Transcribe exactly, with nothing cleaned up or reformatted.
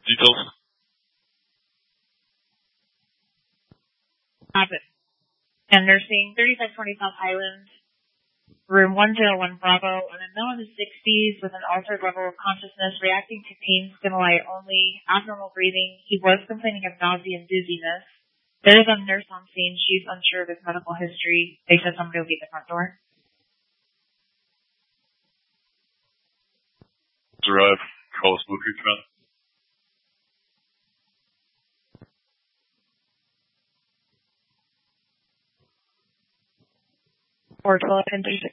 Details? Habit. And nursing, thirty-five twenty South Highland, room one zero one Bravo, and a male in his sixties with an altered level of consciousness, reacting to pain stimuli only, abnormal breathing. He was complaining of nausea and dizziness. There is a nurse on scene. She's unsure of his medical history. They said somebody will be at the front door. Arrive. Call us Blue Creek Command. four twelve and three six